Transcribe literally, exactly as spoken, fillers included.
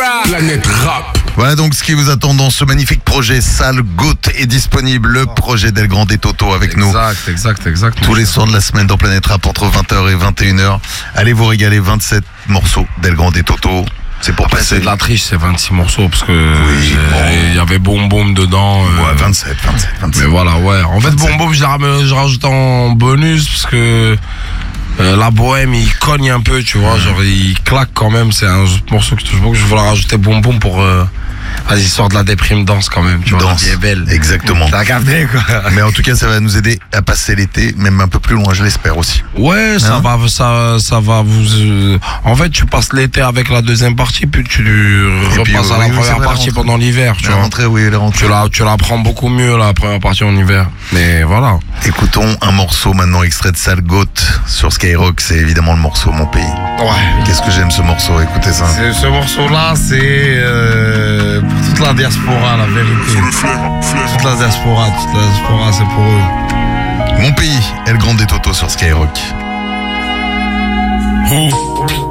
Planète Rap. Voilà donc ce qui vous attend dans ce magnifique projet. Sale Goat est disponible, le projet d'El Grande Toto avec exact, nous. Exact, exact, exact. Tous les soirs de la semaine dans Planète Rap entre vingt heures et vingt et une heures. Allez vous régaler, vingt-sept morceaux d'El Grande Toto. C'est pour Après, passer. c'est de la triche, c'est vingt-six morceaux parce que Oui, il y avait Boum Boum dedans. euh, Ouais, vingt-sept, vingt-sept, vingt-sept. Mais voilà, ouais. En fait, vingt-sept. Boum Boum, je l'ai ram- je rajoute en bonus parce que euh, la bohème, il cogne un peu, tu vois. Mmh. Genre, il claque quand même. C'est un morceau que je veux que je voulais rajouter Boum Boum pour. Euh, Vas-y, sort de la déprime, danse quand même. Tu vois, Danse. la vie est belle. Exactement. T'as capté, quoi. Mais en tout cas, ça va nous aider à passer l'été, même un peu plus loin, je l'espère aussi. Ouais, ça Hein va, ça, ça va vous. euh, En fait, tu passes l'été avec la deuxième partie, puis tu repasses puis, à oui, la oui, c'est première vrai, la partie rentrée. pendant l'hiver, tu La vois. rentrée, oui, la rentrée. Tu la, tu la prends beaucoup mieux la première partie en hiver. Mais voilà. Écoutons un morceau maintenant extrait de Sale Goat sur Skyrock. C'est évidemment le morceau Mon Pays. Ouais. Qu'est-ce que j'aime ce morceau, écoutez ça. C'est- Ce morceau-là, c'est euh, pour toute la diaspora, la vérité. Toute la diaspora, toute la diaspora, c'est pour eux. Mon Pays, El Grande Toto sur Skyrock.